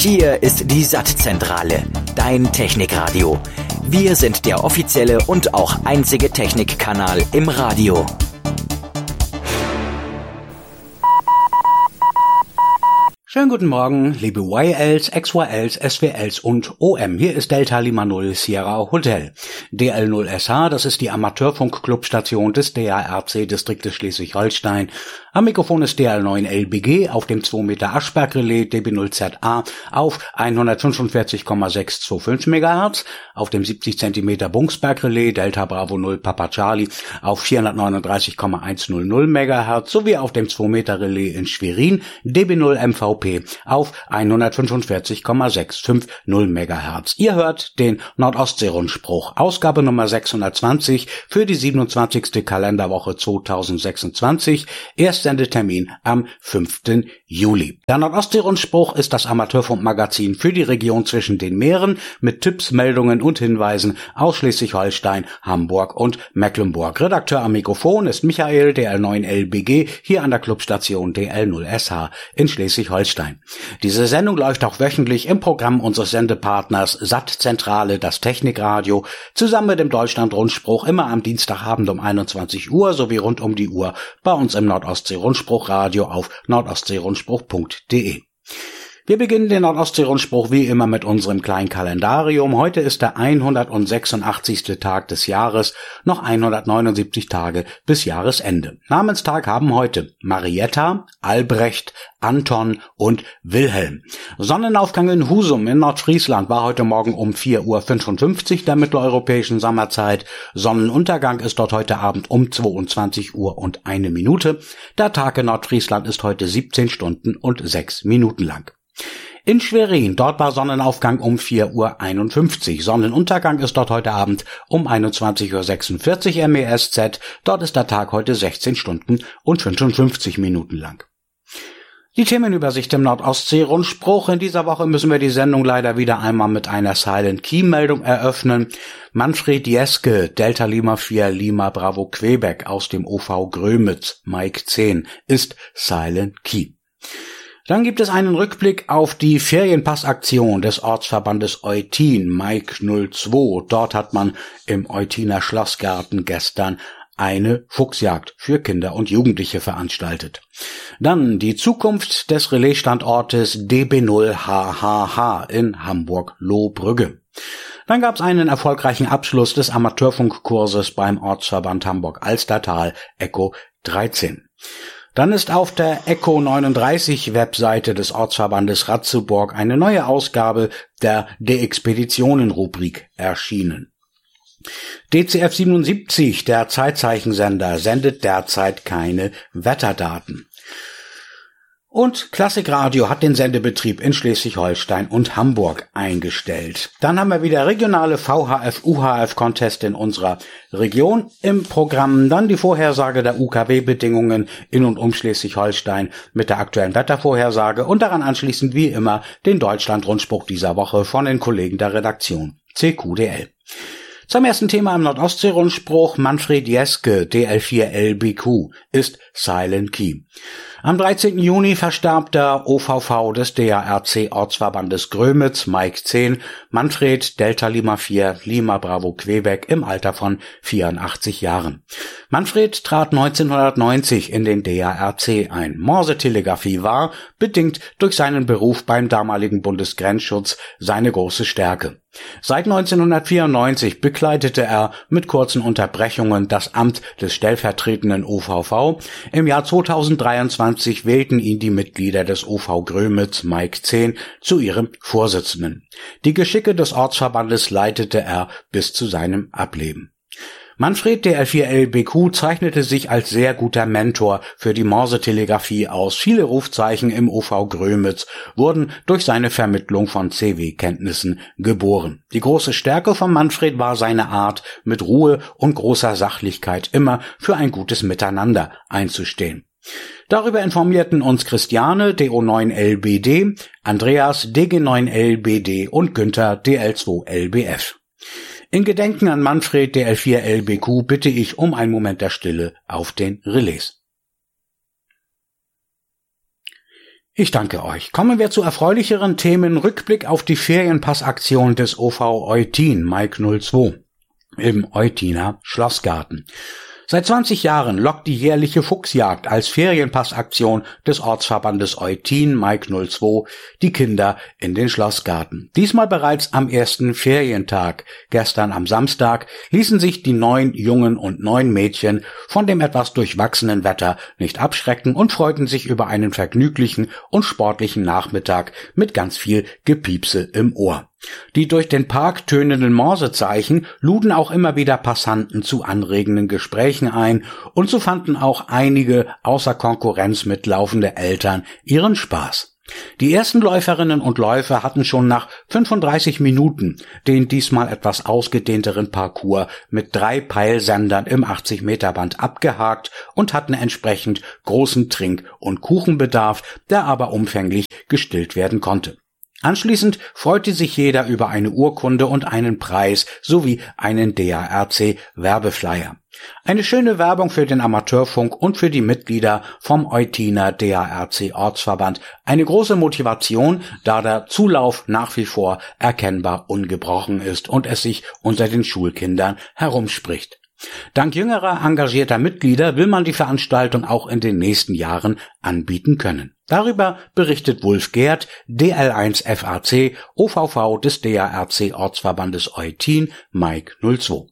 Hier ist die SAT-Zentrale, dein Technikradio. Wir sind der offizielle und auch einzige Technikkanal im Radio. Schönen guten Morgen, liebe YLs, XYLs, SWLs und OM. Hier ist Delta Lima 0 Sierra Hotel. DL0SH, das ist die Amateurfunk-Clubstation des DARC-Distriktes Schleswig-Holstein. Am Mikrofon ist DL9LBG auf dem 2 Meter Aschberg-Relais DB0ZA auf 145,625 MHz, auf dem 70 cm Bungsberg-Relais Delta Bravo 0 Papa Charlie auf 439,100 MHz sowie auf dem 2 Meter Relais in Schwerin DB0 MVP auf 145,650 MHz. Ihr hört den Nordostsee-Rundspruch, Ausgabe Nummer 620 für die 27. Kalenderwoche 2026, Erstsendetermin am 5. Juli. Der Nordostsee-Rundspruch ist das Amateurfunkmagazin für die Region zwischen den Meeren mit Tipps, Meldungen und Hinweisen aus Schleswig-Holstein, Hamburg und Mecklenburg. Redakteur am Mikrofon ist Michael, DL9LBG, hier an der Clubstation DL0SH in Schleswig-Holstein. Diese Sendung läuft auch wöchentlich im Programm unseres Sendepartners SAT-Zentrale, das Technikradio, zusammen mit dem Deutschland-Rundspruch immer am Dienstagabend um 21 Uhr sowie rund um die Uhr bei uns im Nordostsee-Rundspruch-Radio auf nordostseerundspruch.de. Wir beginnen den Nordostsee-Rundspruch wie immer mit unserem kleinen Kalendarium. Heute ist der 186. Tag des Jahres, noch 179 Tage bis Jahresende. Namenstag haben heute Marietta, Albrecht, Anton und Wilhelm. Sonnenaufgang in Husum in Nordfriesland war heute Morgen um 4:55 Uhr der mitteleuropäischen Sommerzeit. Sonnenuntergang ist dort heute Abend um 22 Uhr und 1 Minute. Der Tag in Nordfriesland ist heute 17 Stunden und 6 Minuten lang. In Schwerin, dort war Sonnenaufgang um 4:51 Uhr. Sonnenuntergang ist dort heute Abend um 21:46 Uhr MESZ. Dort ist der Tag heute 16 Stunden und 55 Minuten lang. Die Themenübersicht im Nordostsee-Rundspruch. In dieser Woche müssen wir die Sendung leider wieder einmal mit einer Silent-Key-Meldung eröffnen. Manfred Jeske, Delta Lima 4 Lima Bravo Quebec aus dem OV Grömitz, Mike 10, ist Silent Key. Dann gibt es einen Rückblick auf die Ferienpassaktion des Ortsverbandes Eutin, Mike 02. Dort hat man im Eutiner Schlossgarten gestern eine Fuchsjagd für Kinder und Jugendliche veranstaltet. Dann die Zukunft des Relaisstandortes DB0HHH in Hamburg-Lohbrügge. Dann gab es einen erfolgreichen Abschluss des Amateurfunkkurses beim Ortsverband Hamburg-Alstertal ECO 13. Dann ist auf der ECO 39 Webseite des Ortsverbandes Ratzeburg eine neue Ausgabe der De-Expeditionen-Rubrik erschienen. DCF 77, der Zeitzeichensender, sendet derzeit keine Wetterdaten. Und Klassikradio hat den Sendebetrieb in Schleswig-Holstein und Hamburg eingestellt. Dann haben wir wieder regionale VHF-UHF-Contest in unserer Region im Programm. Dann die Vorhersage der UKW-Bedingungen in und um Schleswig-Holstein mit der aktuellen Wettervorhersage und daran anschließend wie immer den Deutschland-Rundspruch dieser Woche von den Kollegen der Redaktion CQDL. Zum ersten Thema im Nordostsee-Rundspruch. Manfred Jeske, DL4LBQ, ist Silent Key. Am 13. Juni verstarb der OVV des DARC-Ortsverbandes Grömitz, Mike 10, Manfred Delta Lima 4 Lima Bravo Quebec im Alter von 84 Jahren. Manfred trat 1990 in den DARC ein. Morsetelegrafie war, bedingt durch seinen Beruf beim damaligen Bundesgrenzschutz, seine große Stärke. Seit 1994 bekleidete er mit kurzen Unterbrechungen das Amt des stellvertretenden OVV. Im Jahr 2023 wählten ihn die Mitglieder des OV Grömitz, Mike 10, zu ihrem Vorsitzenden. Die Geschicke des Ortsverbandes leitete er bis zu seinem Ableben. Manfred DL4LBQ zeichnete sich als sehr guter Mentor für die Morsetelegrafie aus. Viele Rufzeichen im OV Grömitz wurden durch seine Vermittlung von CW-Kenntnissen geboren. Die große Stärke von Manfred war seine Art, mit Ruhe und großer Sachlichkeit immer für ein gutes Miteinander einzustehen. Darüber informierten uns Christiane DO9LBD, Andreas DG9LBD und Günther DL2LBF. In Gedenken an Manfred DL4LBQ bitte ich um einen Moment der Stille auf den Relais. Ich danke euch. Kommen wir zu erfreulicheren Themen. Rückblick auf die Ferienpassaktion des OV Eutin Mike 02 im Eutiner Schlossgarten. Seit 20 Jahren lockt die jährliche Fuchsjagd als Ferienpassaktion des Ortsverbandes Eutin Mike 02 die Kinder in den Schlossgarten. Diesmal bereits am ersten Ferientag. Gestern am Samstag ließen sich die 9 Jungen und 9 Mädchen von dem etwas durchwachsenen Wetter nicht abschrecken und freuten sich über einen vergnüglichen und sportlichen Nachmittag mit ganz viel Gepiepse im Ohr. Die durch den Park tönenden Morsezeichen luden auch immer wieder Passanten zu anregenden Gesprächen ein, und so fanden auch einige außer Konkurrenz mitlaufende Eltern ihren Spaß. Die ersten Läuferinnen und Läufer hatten schon nach 35 Minuten den diesmal etwas ausgedehnteren Parcours mit 3 Peilsendern im 80-Meter-Band abgehakt und hatten entsprechend großen Trink- und Kuchenbedarf, der aber umfänglich gestillt werden konnte. Anschließend freute sich jeder über eine Urkunde und einen Preis sowie einen DARC-Werbeflyer. Eine schöne Werbung für den Amateurfunk und für die Mitglieder vom Eutiner DARC-Ortsverband. Eine große Motivation, da der Zulauf nach wie vor erkennbar ungebrochen ist und es sich unter den Schulkindern herumspricht. Dank jüngerer engagierter Mitglieder will man die Veranstaltung auch in den nächsten Jahren anbieten können. Darüber berichtet Wulf Gerd, DL1 FAC, OVV des DARC Ortsverbandes Eutin, Mike 02.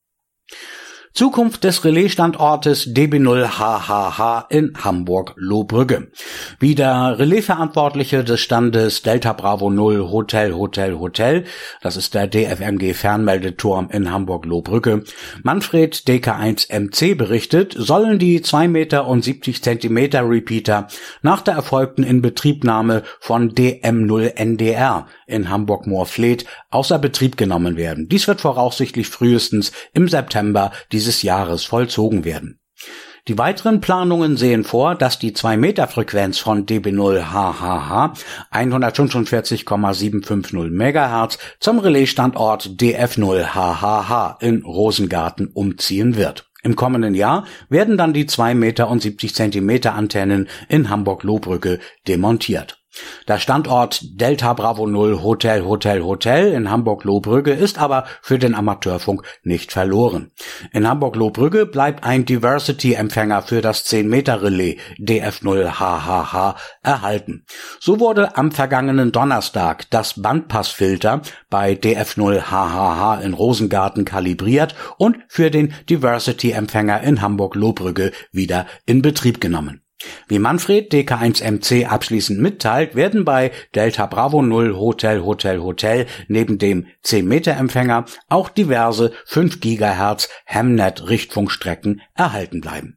Zukunft des Relaisstandortes DB0HHH in Hamburg-Lohbrügge. Wie der Relaisverantwortliche des Standes Delta Bravo 0 Hotel, das ist der DFMG Fernmeldeturm in Hamburg-Lohbrügge, Manfred DK1MC berichtet, sollen die 2,70 Meter Repeater nach der erfolgten Inbetriebnahme von DM0NDR in Hamburg-Moorfleet außer Betrieb genommen werden. Dies wird voraussichtlich frühestens im September dieses Jahres vollzogen werden. Die weiteren Planungen sehen vor, dass die 2-Meter-Frequenz von DB0HHH 145,750 MHz zum Relaisstandort DF0HHH in Rosengarten umziehen wird. Im kommenden Jahr werden dann die 2,70 Meter Antennen in Hamburg-Lohbrügge demontiert. Der Standort Delta Bravo 0 Hotel in Hamburg-Lohbrügge ist aber für den Amateurfunk nicht verloren. In Hamburg-Lohbrügge bleibt ein Diversity-Empfänger für das 10-Meter-Relais DF0HHH erhalten. So wurde am vergangenen Donnerstag das Bandpassfilter bei DF0HHH in Rosengarten kalibriert und für den Diversity-Empfänger in Hamburg-Lohbrügge wieder in Betrieb genommen. Wie Manfred DK1MC abschließend mitteilt, werden bei Delta Bravo 0 Hotel neben dem 10-Meter-Empfänger auch diverse 5 GHz Hemnet-Richtfunkstrecken erhalten bleiben.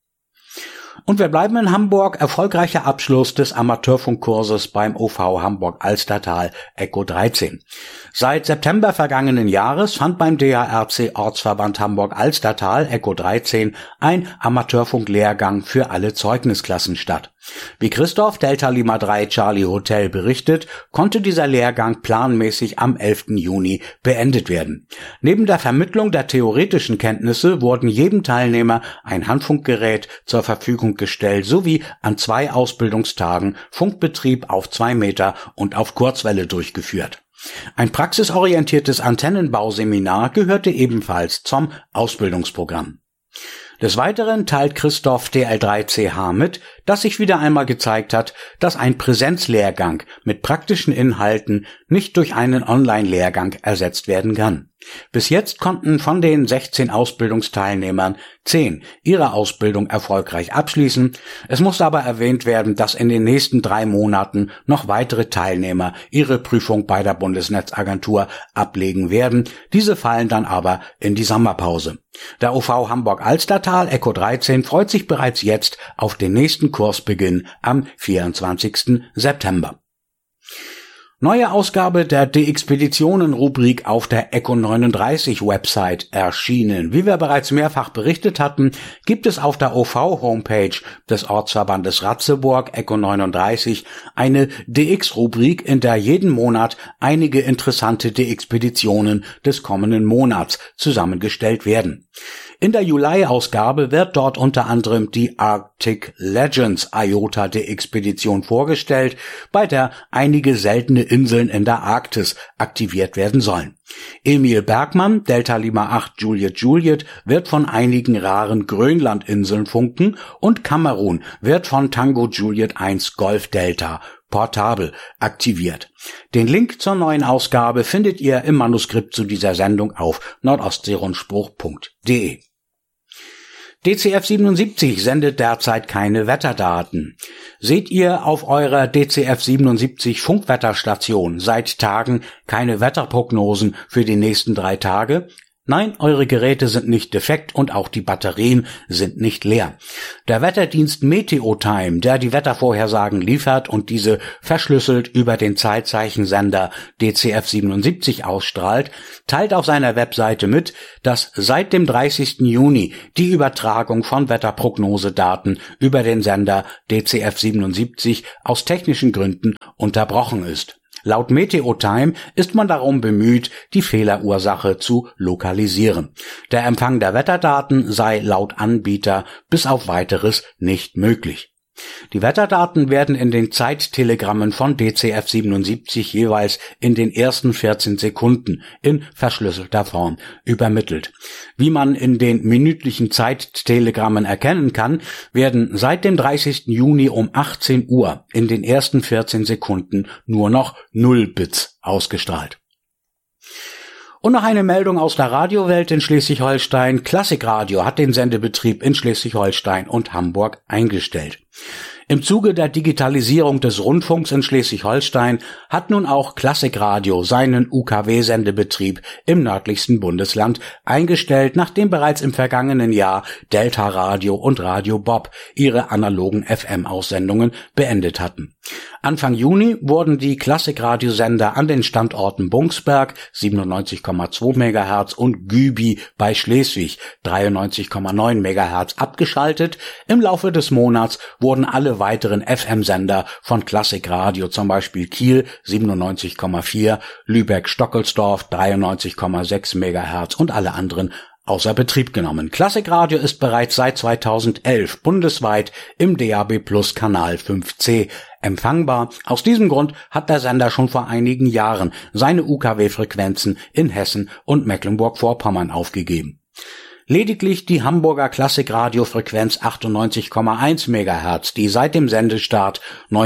Und wir bleiben in Hamburg. Erfolgreicher Abschluss des Amateurfunkkurses beim OV Hamburg-Alstertal Echo 13. Seit September vergangenen Jahres fand beim DARC Ortsverband Hamburg-Alstertal Echo 13 ein Amateurfunklehrgang für alle Zeugnisklassen statt. Wie Christoph Delta Lima 3 Charlie Hotel berichtet, konnte dieser Lehrgang planmäßig am 11. Juni beendet werden. Neben der Vermittlung der theoretischen Kenntnisse wurden jedem Teilnehmer ein Handfunkgerät zur Verfügung gestellt, sowie an 2 Ausbildungstagen Funkbetrieb auf 2 Meter und auf Kurzwelle durchgeführt. Ein praxisorientiertes Antennenbauseminar gehörte ebenfalls zum Ausbildungsprogramm. Des Weiteren teilt Christoph DL3CH mit, dass sich wieder einmal gezeigt hat, dass ein Präsenzlehrgang mit praktischen Inhalten nicht durch einen Online-Lehrgang ersetzt werden kann. Bis jetzt konnten von den 16 Ausbildungsteilnehmern 10 ihre Ausbildung erfolgreich abschließen. Es muss aber erwähnt werden, dass in den nächsten 3 Monaten noch weitere Teilnehmer ihre Prüfung bei der Bundesnetzagentur ablegen werden. Diese fallen dann aber in die Sommerpause. Der OV Hamburg-Alstertal Echo 13 freut sich bereits jetzt auf den nächsten Kursbeginn am 24. September. Neue Ausgabe der DXpeditionen-Rubrik auf der Echo 39 Website erschienen. Wie wir bereits mehrfach berichtet hatten, gibt es auf der OV-Homepage des Ortsverbandes Ratzeburg Echo 39 eine DX-Rubrik, in der jeden Monat einige interessante DXpeditionen des kommenden Monats zusammengestellt werden. In der Juli-Ausgabe wird dort unter anderem die Arctic Legends IOTA-Expedition vorgestellt, bei der einige seltene Inseln in der Arktis aktiviert werden sollen. Emil Bergmann, Delta Lima 8 Juliet Juliet, wird von einigen raren Grönlandinseln funken und Kamerun wird von Tango Juliet 1 Golf Delta portabel aktiviert. Den Link zur neuen Ausgabe findet ihr im Manuskript zu dieser Sendung auf nordostseerundspruch.de. DCF 77 sendet derzeit keine Wetterdaten. Seht ihr auf eurer DCF 77 Funkwetterstation seit Tagen keine Wetterprognosen für die nächsten 3 Tage? Nein, eure Geräte sind nicht defekt und auch die Batterien sind nicht leer. Der Wetterdienst Meteotime, der die Wettervorhersagen liefert und diese verschlüsselt über den Zeitzeichensender DCF 77 ausstrahlt, teilt auf seiner Webseite mit, dass seit dem 30. Juni die Übertragung von Wetterprognosedaten über den Sender DCF 77 aus technischen Gründen unterbrochen ist. Laut Meteotime ist man darum bemüht, die Fehlerursache zu lokalisieren. Der Empfang der Wetterdaten sei laut Anbieter bis auf Weiteres nicht möglich. Die Wetterdaten werden in den Zeittelegrammen von DCF 77 jeweils in den ersten 14 Sekunden in verschlüsselter Form übermittelt. Wie man in den minütlichen Zeittelegrammen erkennen kann, werden seit dem 30. Juni um 18 Uhr in den ersten 14 Sekunden nur noch 0 Bits ausgestrahlt. Und noch eine Meldung aus der Radiowelt in Schleswig-Holstein. Klassikradio hat den Sendebetrieb in Schleswig-Holstein und Hamburg eingestellt. Im Zuge der Digitalisierung des Rundfunks in Schleswig-Holstein hat nun auch Klassikradio seinen UKW-Sendebetrieb im nördlichsten Bundesland eingestellt, nachdem bereits im vergangenen Jahr Delta Radio und Radio Bob ihre analogen FM-Aussendungen beendet hatten. Anfang Juni wurden die Klassikradiosender an den Standorten Bungsberg 97,2 MHz und Gübi bei Schleswig 93,9 MHz abgeschaltet. Im Laufe des Monats wurden alle weiteren FM-Sender von Klassikradio, zum Beispiel Kiel 97,4, Lübeck-Stockelsdorf 93,6 MHz und alle anderen außer Betrieb genommen. Klassikradio ist bereits seit 2011 bundesweit im DAB+ Kanal 5C empfangbar. Aus diesem Grund hat der Sender schon vor einigen Jahren seine UKW-Frequenzen in Hessen und Mecklenburg-Vorpommern aufgegeben. Lediglich die Hamburger Klassikradio-Frequenz 98,1 MHz, die seit dem Sendestart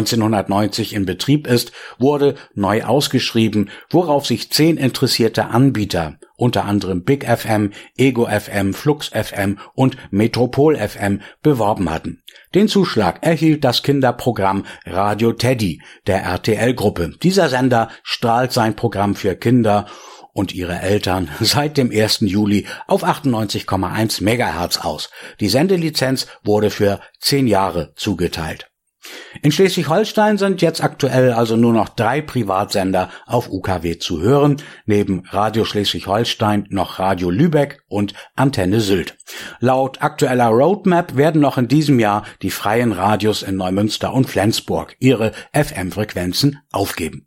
1990 in Betrieb ist, wurde neu ausgeschrieben, worauf sich 10 interessierte Anbieter, unter anderem Big FM, Ego FM, Flux FM und Metropol FM, beworben hatten. Den Zuschlag erhielt das Kinderprogramm Radio Teddy der RTL-Gruppe. Dieser Sender strahlt sein Programm für Kinder und ihre Eltern seit dem 1. Juli auf 98,1 MHz aus. Die Sendelizenz wurde für 10 Jahre zugeteilt. In Schleswig-Holstein sind jetzt aktuell also nur noch 3 Privatsender auf UKW zu hören, neben Radio Schleswig-Holstein noch Radio Lübeck und Antenne Sylt. Laut aktueller Roadmap werden noch in diesem Jahr die freien Radios in Neumünster und Flensburg ihre FM-Frequenzen aufgeben.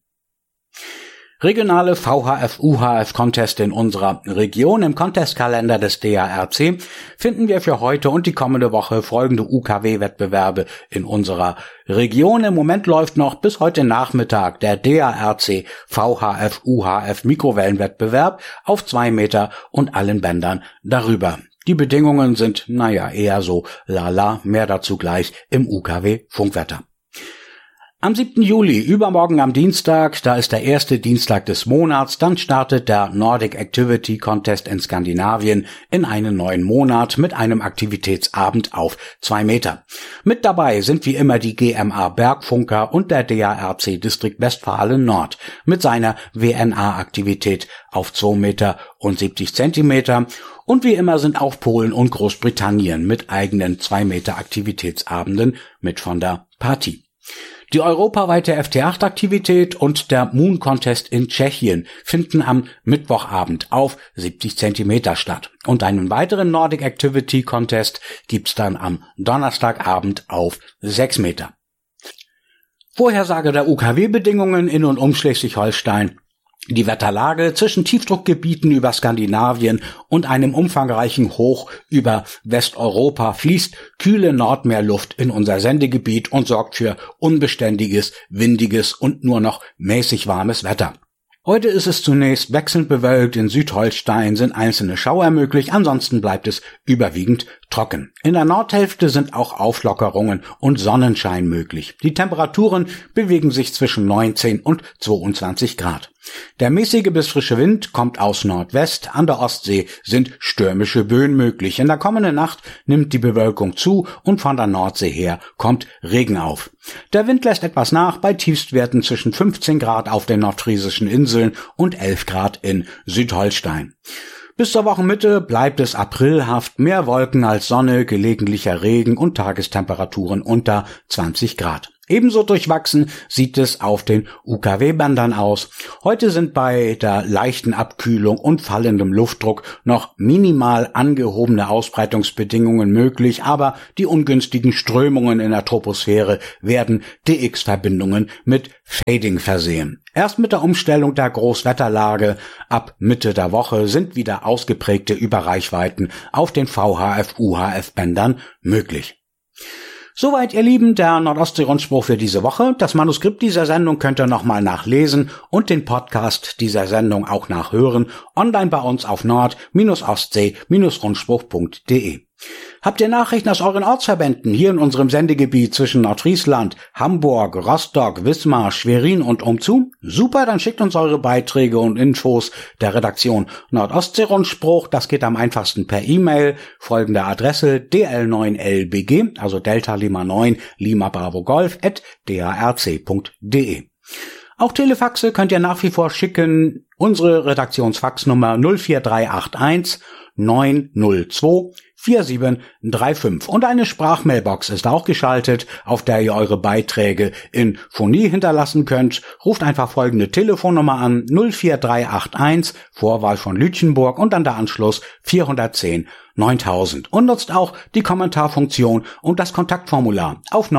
Regionale VHF-UHF-Conteste in unserer Region. Im Contestkalender des DARC finden wir für heute und die kommende Woche folgende UKW-Wettbewerbe in unserer Region. Im Moment läuft noch bis heute Nachmittag der DARC VHF-UHF-Mikrowellenwettbewerb auf 2 Meter und allen Bändern darüber. Die Bedingungen sind, eher so lala, mehr dazu gleich im UKW-Funkwetter. Am 7. Juli, übermorgen am Dienstag, da ist der erste Dienstag des Monats, dann startet der Nordic Activity Contest in Skandinavien in einen neuen Monat mit einem Aktivitätsabend auf 2 Meter. Mit dabei sind wie immer die GMA Bergfunker und der DARC Distrikt Westfalen Nord mit seiner WNA-Aktivität auf 2 Meter und 70 Zentimeter. Und wie immer sind auch Polen und Großbritannien mit eigenen 2 Meter Aktivitätsabenden mit von der Partie. Die europaweite FT8-Aktivität und der Moon Contest in Tschechien finden am Mittwochabend auf 70 Zentimeter statt. Und einen weiteren Nordic Activity Contest gibt's dann am Donnerstagabend auf 6 Meter. Vorhersage der UKW-Bedingungen in und um Schleswig-Holstein. Die Wetterlage zwischen Tiefdruckgebieten über Skandinavien und einem umfangreichen Hoch über Westeuropa fließt kühle Nordmeerluft in unser Sendegebiet und sorgt für unbeständiges, windiges und nur noch mäßig warmes Wetter. Heute ist es zunächst wechselnd bewölkt, in Südholstein sind einzelne Schauer möglich, ansonsten bleibt es überwiegend trocken. In der Nordhälfte sind auch Auflockerungen und Sonnenschein möglich. Die Temperaturen bewegen sich zwischen 19 und 22 Grad. Der mäßige bis frische Wind kommt aus Nordwest, an der Ostsee sind stürmische Böen möglich. In der kommenden Nacht nimmt die Bewölkung zu und von der Nordsee her kommt Regen auf. Der Wind lässt etwas nach bei Tiefstwerten zwischen 15 Grad auf den nordfriesischen Inseln und 11 Grad in Südholstein. Bis zur Wochenmitte bleibt es aprilhaft, mehr Wolken als Sonne, gelegentlicher Regen und Tagestemperaturen unter 20 Grad. Ebenso durchwachsen sieht es auf den UKW-Bändern aus. Heute sind bei der leichten Abkühlung und fallendem Luftdruck noch minimal angehobene Ausbreitungsbedingungen möglich, aber die ungünstigen Strömungen in der Troposphäre werden DX-Verbindungen mit Fading versehen. Erst mit der Umstellung der Großwetterlage ab Mitte der Woche sind wieder ausgeprägte Überreichweiten auf den VHF-UHF-Bändern möglich. Soweit, ihr Lieben, der Nordostsee-Rundspruch für diese Woche. Das Manuskript dieser Sendung könnt ihr nochmal nachlesen und den Podcast dieser Sendung auch nachhören, online bei uns auf nord-ostsee-rundspruch.de. Habt ihr Nachrichten aus euren Ortsverbänden hier in unserem Sendegebiet zwischen Nordfriesland, Hamburg, Rostock, Wismar, Schwerin und umzu? Super, dann schickt uns eure Beiträge und Infos der Redaktion Nordostsee-Rundspruch. Das geht am einfachsten per E-Mail. Folgende Adresse: dl9lbg, also Delta Lima 9 Lima Bravo Golf @drc.de. Auch Telefaxe könnt ihr nach wie vor schicken. Unsere Redaktionsfaxnummer 04381 902 4735. Und eine Sprachmailbox ist auch geschaltet, auf der ihr eure Beiträge in Phonie hinterlassen könnt. Ruft einfach folgende Telefonnummer an: 04381, Vorwahl von Lütjenburg und dann der Anschluss 410 9000. Und nutzt auch die Kommentarfunktion und das Kontaktformular auf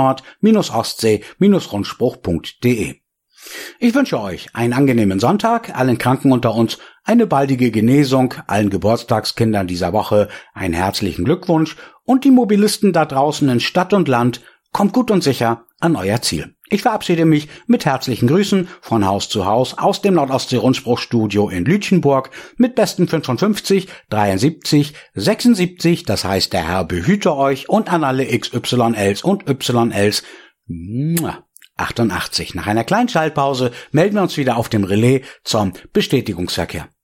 nord-ostsee-rundspruch.de. Ich wünsche euch einen angenehmen Sonntag, allen Kranken unter uns eine baldige Genesung, allen Geburtstagskindern dieser Woche einen herzlichen Glückwunsch und die Mobilisten da draußen in Stadt und Land, kommt gut und sicher an euer Ziel. Ich verabschiede mich mit herzlichen Grüßen von Haus zu Haus aus dem Nordostsee-Rundspruchstudio in Lütjenburg mit besten 55, 73, 76, das heißt der Herr behüte euch, und an alle XYLs und YLs 88. Nach einer kleinen Schaltpause melden wir uns wieder auf dem Relais zum Bestätigungsverkehr.